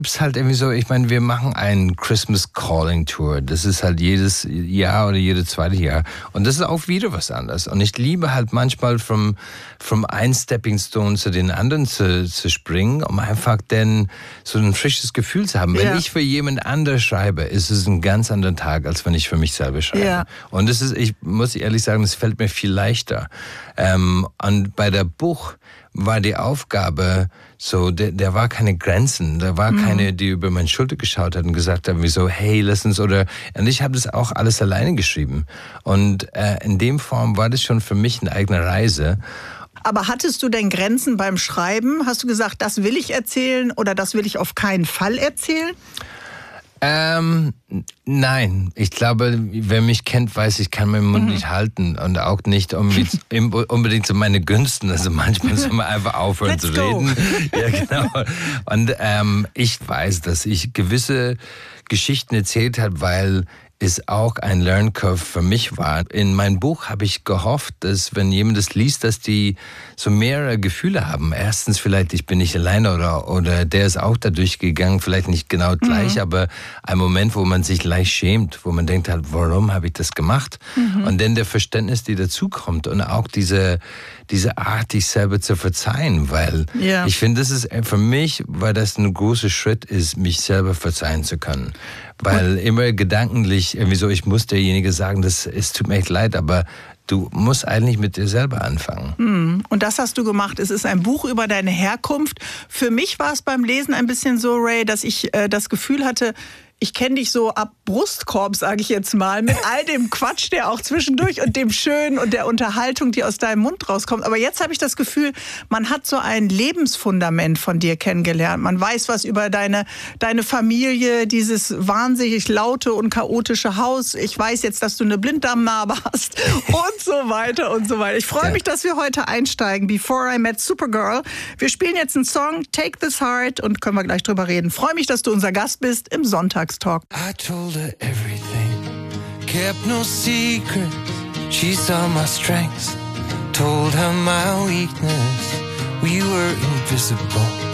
Es ist halt irgendwie so, ich meine, wir machen einen Christmas Calling Tour. Das ist halt jedes Jahr oder jedes zweite Jahr. Und das ist auch wieder was anderes. Und ich liebe halt manchmal vom einen Stepping Stone zu den anderen zu springen, um einfach dann so ein frisches Gefühl zu haben. Wenn ich für jemand anders schreibe, ist es ein ganz anderer Tag, als wenn ich für mich selber schreibe. Ja. Und das ist, ich muss ehrlich sagen, es fällt mir viel leichter. Und bei der Buch war die Aufgabe so, der war keine Grenzen, da war keine, die über meine Schulter geschaut hat und gesagt haben, wie so, hey, lass uns, und ich habe das auch alles alleine geschrieben. Und in dem Form war das schon für mich eine eigene Reise. Aber hattest du denn Grenzen beim Schreiben? Hast du gesagt, das will ich erzählen oder das will ich auf keinen Fall erzählen? Nein, ich glaube, wer mich kennt, weiß, ich kann meinen Mund nicht halten und auch nicht unbedingt zu meinen Günsten. Also manchmal soll man einfach aufhören zu reden. Ja, genau. Und ich weiß, dass ich gewisse Geschichten erzählt habe, weil es auch ein Learn-Curve für mich war. In meinem Buch habe ich gehofft, dass wenn jemand das liest, dass die so mehrere Gefühle haben. Erstens vielleicht, ich bin nicht alleine oder der ist auch da durchgegangen, vielleicht nicht genau gleich, aber ein Moment, wo man sich leicht schämt, wo man denkt halt, warum habe ich das gemacht? Und dann der Verständnis, die dazukommt und auch diese Art, dich selber zu verzeihen, weil ich finde, das ist für mich, weil das ein großer Schritt ist, mich selber verzeihen zu können. Weil immer gedanklich, irgendwie so, ich muss derjenige sagen, es tut mir echt leid, aber du musst eigentlich mit dir selber anfangen. Und das hast du gemacht. Es ist ein Buch über deine Herkunft. Für mich war es beim Lesen ein bisschen so, Ray, dass ich das Gefühl hatte, ich kenne dich so ab Brustkorb, sage ich jetzt mal, mit all dem Quatsch, der auch zwischendurch und dem Schönen und der Unterhaltung, die aus deinem Mund rauskommt. Aber jetzt habe ich das Gefühl, man hat so ein Lebensfundament von dir kennengelernt. Man weiß was über deine Familie, dieses wahnsinnig laute und chaotische Haus. Ich weiß jetzt, dass du eine Blinddarmnarbe hast und so weiter und so weiter. Ich freue mich, dass wir heute einsteigen. Before I Met Supergirl. Wir spielen jetzt einen Song, Take This Heart, und können wir gleich drüber reden. Freue mich, dass du unser Gast bist im Sonntagstalk. I told her everything, kept no secrets. She saw my strengths, told her my weakness. We were invisible.